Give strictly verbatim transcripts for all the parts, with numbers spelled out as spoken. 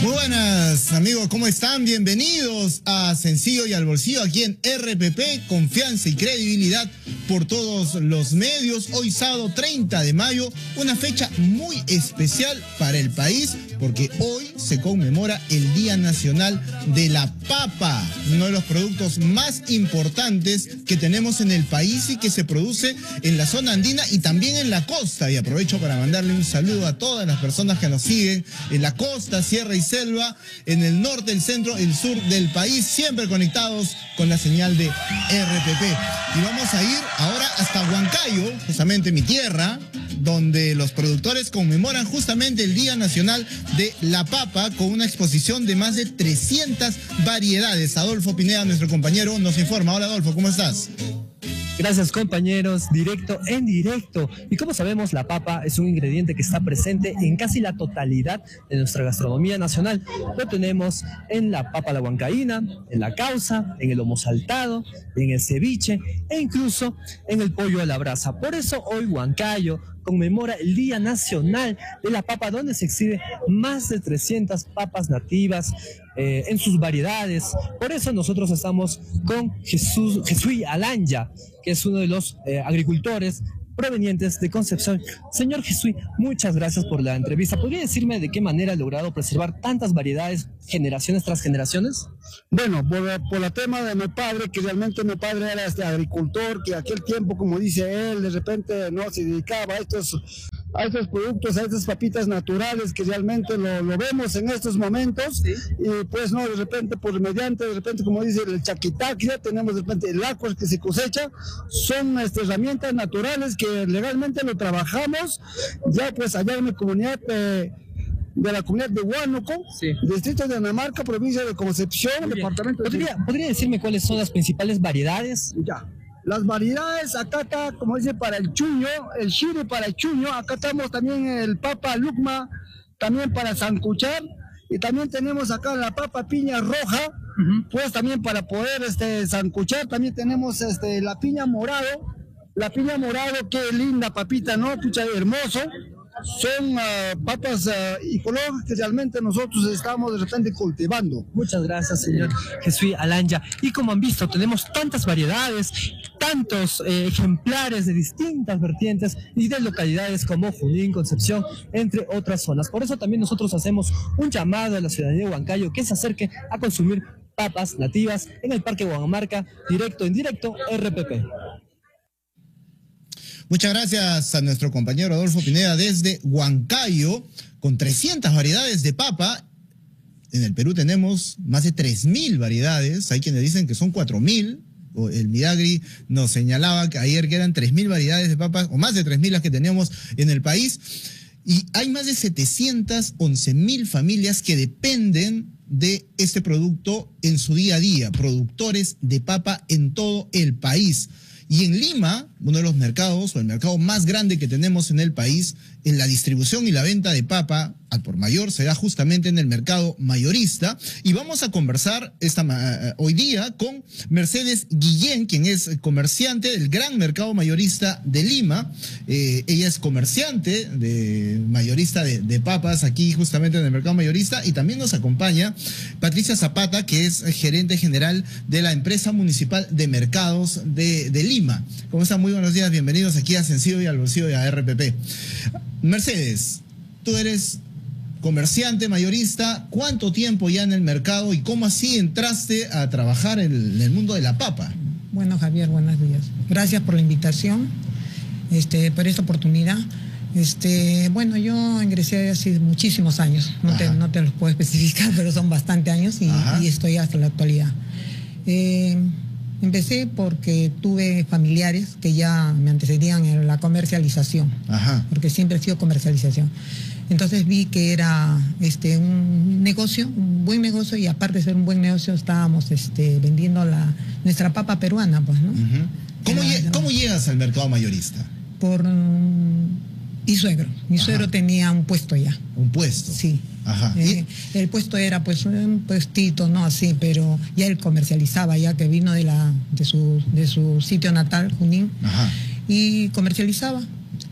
Muy buenas amigos, ¿cómo están? Bienvenidos a Sencillo y al Bolsillo aquí en R P P, confianza y credibilidad por todos los medios. Hoy sábado treinta de mayo, una fecha muy especial para el país porque hoy se conmemora el Día Nacional de la Papa, uno de los productos más importantes que tenemos en el país y que se produce en la zona andina y también en la costa. Y aprovecho para mandarle un saludo a todas las personas que nos siguen en la costa, sierra y selva, en el norte, el centro, el sur del país, siempre conectados con la señal de R P P. Y vamos a ir ahora hasta Huancayo, justamente mi tierra, donde los productores conmemoran justamente el Día Nacional de la Papa con una exposición de más de trescientas variedades. Adolfo Pineda, nuestro compañero, nos informa. Hola Adolfo, ¿cómo estás? Gracias compañeros, directo en directo. Y como sabemos, la papa es un ingrediente que está presente en casi la totalidad de nuestra gastronomía nacional. Lo tenemos en la papa a la huancaína, en la causa, en el lomo saltado, en el ceviche e incluso en el pollo a la brasa. Por eso hoy Huancayo conmemora el Día Nacional de la Papa, donde se exhibe más de trescientas papas nativas eh, en sus variedades. Por eso nosotros estamos con Jesús, Jesús Alanya, que es uno de los eh, agricultores provenientes de Concepción. Señor Jesús, muchas gracias por la entrevista. ¿Podría decirme de qué manera ha logrado preservar tantas variedades generaciones tras generaciones? Bueno, por, por el tema de mi padre, que realmente mi padre era este agricultor, que aquel tiempo, como dice él, de repente no se dedicaba a estos, a estos productos, a estas papitas naturales que realmente lo, lo vemos en estos momentos. ¿Sí? Y pues no, de repente, por mediante, de repente, como dice el chaquitac, ya tenemos de repente el acuas que se cosecha, son este, herramientas naturales que legalmente lo trabajamos, ya pues allá en mi comunidad eh, de la comunidad de Huánuco, sí, distrito de Anamarca, provincia de Concepción, departamento de... ¿Podría, ¿Podría decirme cuáles son las principales variedades? Ya, las variedades, acá está, como dice, para el chuño, el shiri para el chuño, acá estamos también el papa lucma, también para sancuchar, y también tenemos acá la papa piña roja, uh-huh, pues también para poder este, sancuchar, también tenemos este, la piña morado, la piña morado, qué linda papita, ¿no? Pucha, hermoso. Son uh, papas uh, ecológicas que realmente nosotros estamos de repente cultivando. Muchas gracias, señor Jesús Alanya. Y como han visto, tenemos tantas variedades, tantos eh, ejemplares de distintas vertientes y de localidades como Junín, Concepción, entre otras zonas. Por eso también nosotros hacemos un llamado a la ciudadanía de Huancayo que se acerque a consumir papas nativas en el Parque Huamarca, directo en directo R P P. Muchas gracias a nuestro compañero Adolfo Pineda desde Huancayo, con trescientas variedades de papa. En el Perú tenemos más de tres mil variedades, hay quienes dicen que son cuatro mil. El Midagri nos señalaba que ayer que eran tres mil variedades de papas, o más de tres mil las que tenemos en el país. Y hay más de setecientas once mil familias que dependen de este producto en su día a día, productores de papa en todo el país. Y en Lima, uno de los mercados, o el mercado más grande que tenemos en el país, en la distribución y la venta de papa al por mayor se da justamente en el mercado mayorista. Y vamos a conversar esta, uh, hoy día con Mercedes Guillén, quien es comerciante del gran mercado mayorista de Lima. Eh, ella es comerciante de mayorista de, de papas aquí justamente en el mercado mayorista. Y también nos acompaña Patricia Zapata, que es gerente general de la empresa municipal de mercados de, de Lima. ¿Cómo están? Muy buenos días, bienvenidos aquí a Sencillo y al Bolsillo y a R P P. Mercedes, tú eres comerciante mayorista, ¿cuánto tiempo ya en el mercado y cómo así entraste a trabajar en el, en el mundo de la papa? Bueno, Javier, buenos días. Gracias por la invitación, este, por esta oportunidad. Este, bueno, yo ingresé hace muchísimos años, no te, no te los puedo especificar, pero son bastante años y, y estoy hasta la actualidad. Eh, Empecé porque tuve familiares que ya me antecedían en la comercialización, Ajá. porque siempre ha sido comercialización. Entonces vi que era este, un negocio, un buen negocio, y aparte de ser un buen negocio estábamos este, vendiendo la, nuestra papa peruana, pues, ¿no? Uh-huh. ¿Cómo, era, lle ¿Cómo llegas al mercado mayorista? Por um, mi suegro. Mi Ajá. suegro tenía un puesto ya. ¿Un puesto? Sí. Ajá. Eh, el puesto era pues un puestito, no así, pero ya él comercializaba, ya que vino de la de su de su sitio natal, Junín, Ajá. y comercializaba.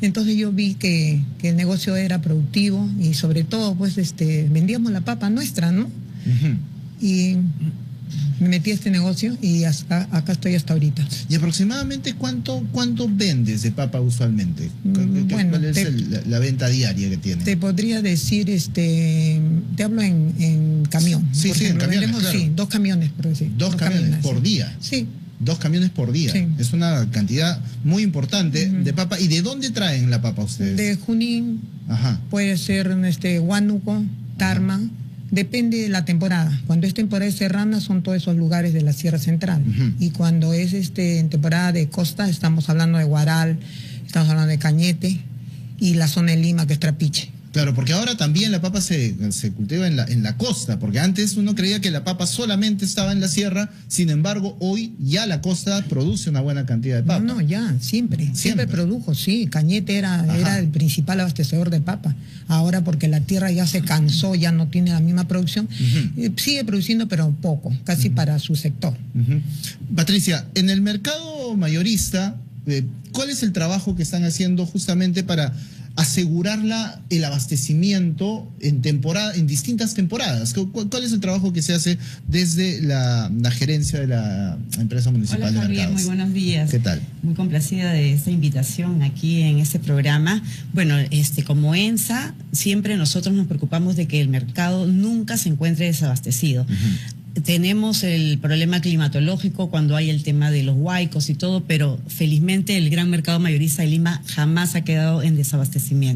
Entonces yo vi que, que el negocio era productivo y sobre todo pues este vendíamos la papa nuestra, ¿no? Uh-huh. Y me metí a este negocio y hasta, acá estoy hasta ahorita. ¿Y aproximadamente cuánto cuánto vendes de papa usualmente? Mm, ¿Qué, bueno, ¿Cuál es te, el, la, la venta diaria que tiene? Te podría decir, este, te hablo en, en camión. Sí, sí, en camiones, vendemos, claro. Sí, dos camiones, por decir. Dos, dos camiones, camiones por sí. día. Sí. Dos camiones por día. Sí. Es una cantidad muy importante uh-huh. de papa. ¿Y de dónde traen la papa ustedes? De Junín. Ajá. Puede ser este Huánuco, Tarma. Ajá. Depende de la temporada. Cuando es temporada de serrana son todos esos lugares de la Sierra Central. Uh-huh. Y cuando es este en temporada de costa estamos hablando de Huaral, estamos hablando de Cañete y la zona de Lima que es Trapiche. Claro, porque ahora también la papa se, se cultiva en la, en la costa, porque antes uno creía que la papa solamente estaba en la sierra, sin embargo, hoy ya la costa produce una buena cantidad de papa. No, no, ya, siempre, siempre, siempre produjo, sí. Cañete era, era el principal abastecedor de papa. Ahora porque la tierra ya se cansó, ya no tiene la misma producción, uh-huh. eh, sigue produciendo, pero poco, casi uh-huh. para su sector. Uh-huh. Patricia, en el mercado mayorista, eh, ¿cuál es el trabajo que están haciendo justamente para asegurarla el abastecimiento en temporada, en distintas temporadas? ¿Cuál, cuál es el trabajo que se hace desde la, la gerencia de la empresa municipal Hola, de Javier, mercados? Muy buenos días. ¿Qué tal? Muy complacida de esta invitación aquí en este programa. Bueno, este como ENSA, siempre nosotros nos preocupamos de que el mercado nunca se encuentre desabastecido. Uh-huh. Tenemos el problema climatológico cuando hay el tema de los huaicos y todo, pero felizmente el gran mercado mayorista de Lima jamás ha quedado en desabastecimiento.